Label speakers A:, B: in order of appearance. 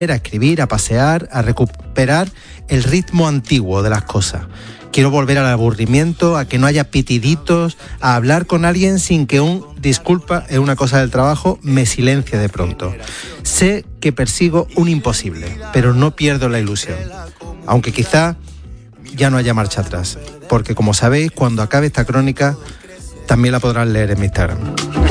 A: a escribir, a pasear, a recuperar el ritmo antiguo de las cosas. Quiero volver al aburrimiento, a que no haya pitiditos, a hablar con alguien sin que un disculpa es una cosa del trabajo me silencie de pronto. Sé que persigo un imposible, pero no pierdo la ilusión. Aunque quizá ya no haya marcha atrás, porque como sabéis, cuando acabe esta crónica, también la podrán leer en mi Instagram.